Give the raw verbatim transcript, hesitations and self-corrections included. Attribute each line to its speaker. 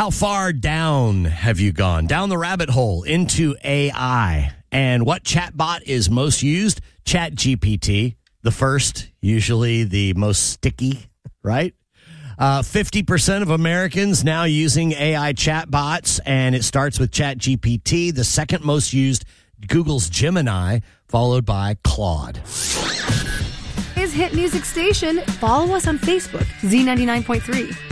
Speaker 1: How far down have you gone? Down the rabbit hole into A I. And what chatbot is most used? ChatGPT, the first, usually the most sticky, right? Uh, fifty percent of Americans now using A I chatbots, and it starts with ChatGPT. The second most used, Google's Gemini, followed by Claude.
Speaker 2: Is Hit Music Station. Follow us on Facebook, Z ninety-nine point three.